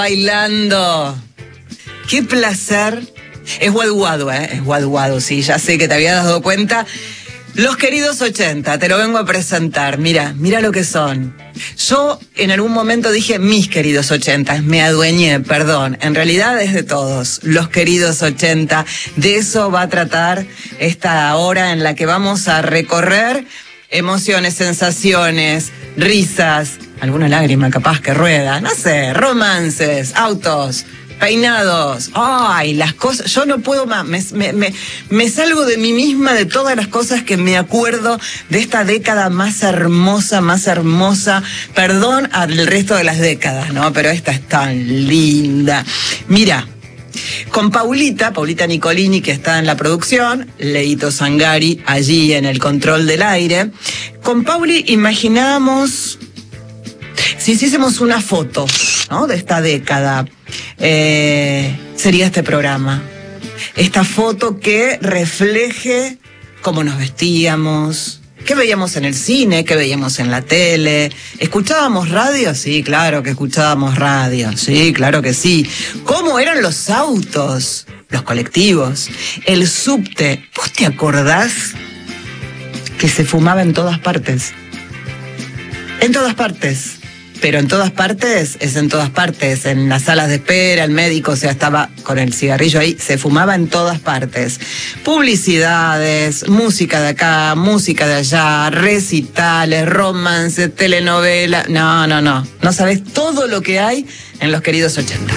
Bailando. Qué placer. Es guaduado, es guaduado, sí, ya sé que te habías dado cuenta. Los queridos 80, te lo vengo a presentar. Mira lo que son. Yo en algún momento dije mis queridos 80, me adueñé, perdón. En realidad es de todos, los queridos 80. De eso va a tratar esta hora en la que vamos a recorrer emociones, sensaciones, risas, alguna lágrima capaz que rueda, no sé, romances, autos, peinados, ay, las cosas, yo no puedo más, me salgo de mí misma de todas las cosas que me acuerdo de esta década más hermosa, perdón al resto de las décadas, ¿no? Pero esta es tan linda. Mira, con Paulita Nicolini, que está en la producción, Leito Zangari allí en el control del aire, con Pauli imaginábamos, si hiciésemos una foto, ¿no?, de esta década, sería este programa. Esta foto que refleje cómo nos vestíamos, qué veíamos en el cine, qué veíamos en la tele. ¿Escuchábamos radio? Sí, claro que escuchábamos radio. Sí, claro que sí. ¿Cómo eran los autos, los colectivos, el subte? ¿Vos te acordás que se fumaba en todas partes? En todas partes. Pero en todas partes es en todas partes, en las salas de espera, el médico, o sea, estaba con el cigarrillo ahí, se fumaba en todas partes. Publicidades, música de acá, música de allá, recitales, romance, telenovela. No sabes todo lo que hay en los queridos 80.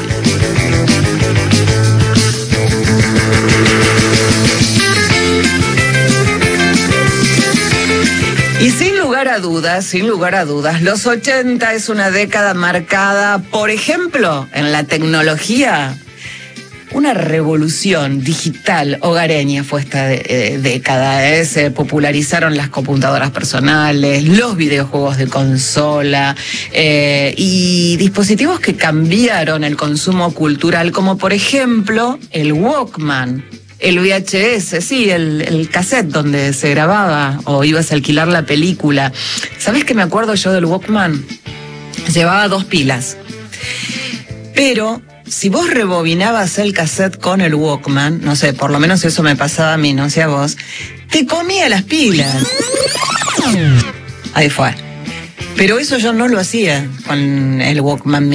Y sin lugar a dudas, los 80 es una década marcada, por ejemplo, en la tecnología. Una revolución digital hogareña fue esta década. Se popularizaron las computadoras personales, los videojuegos de consola y dispositivos que cambiaron el consumo cultural, como por ejemplo el Walkman. El VHS, sí, el cassette donde se grababa o ibas a alquilar la película. ¿Sabés qué me acuerdo yo del Walkman? Llevaba 2 pilas. Pero si vos rebobinabas el cassette con el Walkman, no sé, por lo menos eso me pasaba a mí, no sé a vos, te comía las pilas. Ahí fue. Pero eso yo no lo hacía con el Walkman.